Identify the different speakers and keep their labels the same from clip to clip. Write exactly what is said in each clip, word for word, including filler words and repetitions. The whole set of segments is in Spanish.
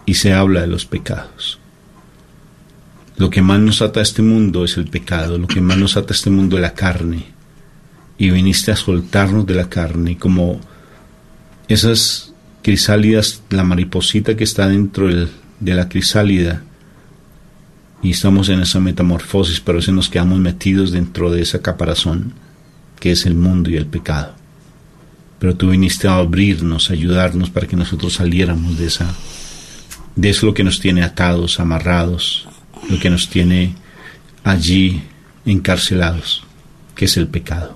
Speaker 1: y se habla de los pecados. Lo que más nos ata a este mundo es el pecado, lo que más nos ata a este mundo es la carne. Y viniste a soltarnos de la carne, como esas crisálidas, la mariposita que está dentro del, de la crisálida, y estamos en esa metamorfosis, pero a veces nos quedamos metidos dentro de esa caparazón, que es el mundo y el pecado. Pero tú viniste a abrirnos, a ayudarnos para que nosotros saliéramos de esa, de eso lo que nos tiene atados, amarrados, lo que nos tiene allí encarcelados, que es el pecado.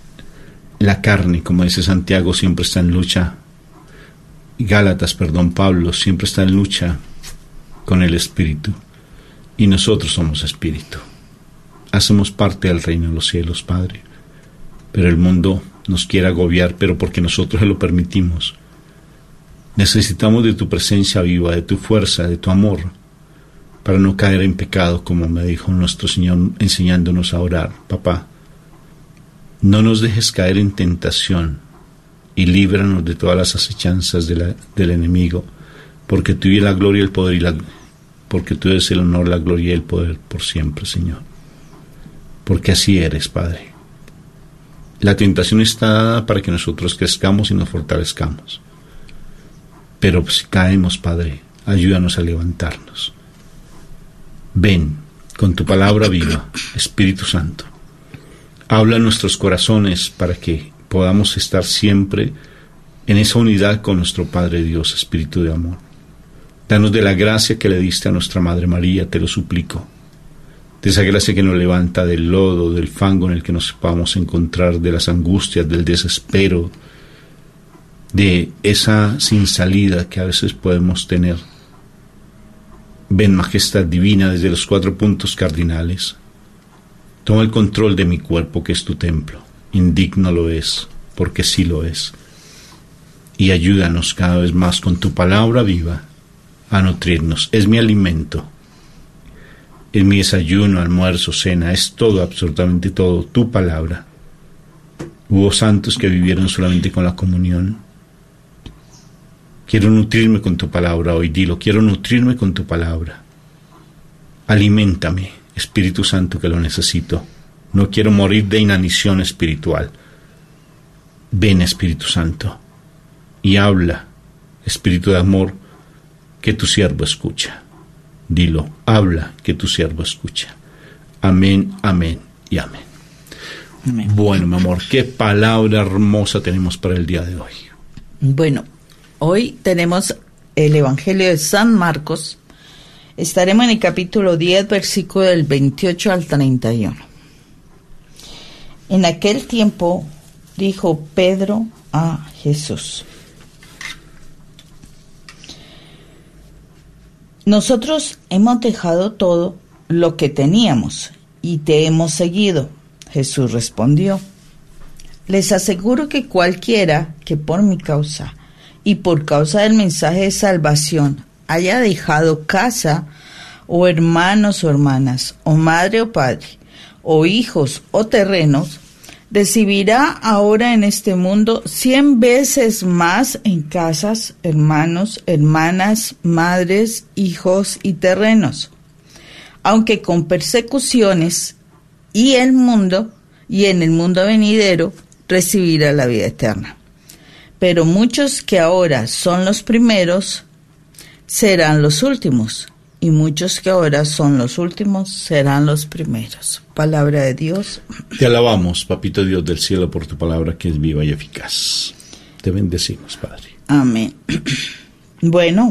Speaker 1: La carne, como dice Santiago, siempre está en lucha. Gálatas, perdón, Pablo, siempre está en lucha con el espíritu. Y nosotros somos espíritu. Hacemos parte del reino de los cielos, Padre. Pero el mundo nos quiere agobiar, pero porque nosotros se lo permitimos. Necesitamos de tu presencia viva, de tu fuerza, de tu amor, para no caer en pecado, como me dijo nuestro Señor enseñándonos a orar. Papá, no nos dejes caer en tentación y líbranos de todas las acechanzas de la, del enemigo, porque tú eres la gloria, el poder y la porque tú eres el honor, la gloria y el poder por siempre, Señor. Porque así eres, Padre. La tentación está dada para que nosotros crezcamos y nos fortalezcamos. Pero si caemos, Padre, ayúdanos a levantarnos. Ven con tu palabra viva, Espíritu Santo. Habla en nuestros corazones para que podamos estar siempre en esa unidad con nuestro Padre Dios, Espíritu de amor. Danos de la gracia que le diste a nuestra Madre María, te lo suplico. De esa gracia que nos levanta del lodo, del fango en el que nos podamos encontrar, de las angustias, del desespero, de esa sin salida que a veces podemos tener. Ven, Majestad Divina, desde los cuatro puntos cardinales. Toma el control de mi cuerpo, que es tu templo. Indigno lo es, porque sí lo es. Y ayúdanos cada vez más con tu palabra viva a nutrirnos. Es mi alimento, es mi desayuno, almuerzo, cena, es todo, absolutamente todo, tu palabra. Hubo santos que vivieron solamente con la comunión. Quiero nutrirme con tu palabra hoy, dilo, quiero nutrirme con tu palabra. Aliméntame, Espíritu Santo, que lo necesito. No quiero morir de inanición espiritual. Ven, Espíritu Santo, y habla, Espíritu de amor, que tu siervo escucha. Dilo, habla, que tu siervo escucha. Amén, amén y amén. Amén. Bueno, mi amor, qué palabra hermosa tenemos para el día de hoy.
Speaker 2: Bueno, hoy tenemos el Evangelio de San Marcos. Estaremos en el capítulo diez, versículo del veintiocho al treinta y uno. En aquel tiempo dijo Pedro a Jesús: nosotros hemos dejado todo lo que teníamos y te hemos seguido. Jesús respondió: les aseguro que cualquiera que por mi causa y por causa del mensaje de salvación haya dejado casa, o hermanos o hermanas, o madre o padre, o hijos o terrenos, recibirá ahora en este mundo cien veces más en casas, hermanos, hermanas, madres, hijos y terrenos, aunque con persecuciones, y el mundo, y en el mundo venidero, recibirá la vida eterna. Pero muchos que ahora son los primeros, serán los últimos, y muchos que ahora son los últimos, serán los primeros. Palabra de Dios.
Speaker 1: Te alabamos, Papito Dios del cielo, por tu palabra que es viva y eficaz. Te bendecimos, Padre.
Speaker 2: Amén. Bueno,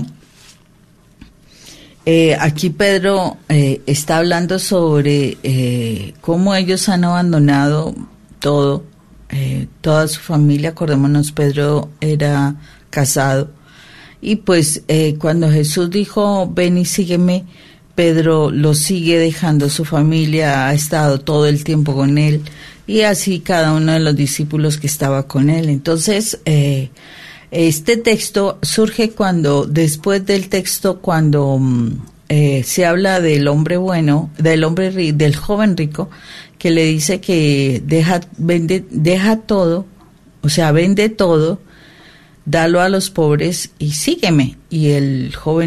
Speaker 2: eh, aquí Pedro eh, está hablando sobre eh, cómo ellos han abandonado todo, eh, toda su familia. Acordémonos, Pedro era casado. Y pues eh, cuando Jesús dijo, ven y sígueme, Pedro lo sigue dejando, su familia ha estado todo el tiempo con él, y así cada uno de los discípulos que estaba con él. Entonces, eh, este texto surge cuando, después del texto, cuando eh, se habla del hombre bueno, del hombre del joven rico, que le dice que deja, vende, deja todo, o sea, vende todo, dalo a los pobres y sígueme. Y el joven